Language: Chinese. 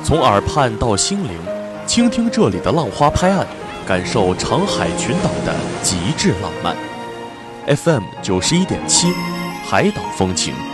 从耳畔到心灵，倾听这里的浪花拍岸，感受长海群岛的极致浪漫。FM 91.7，海岛风情。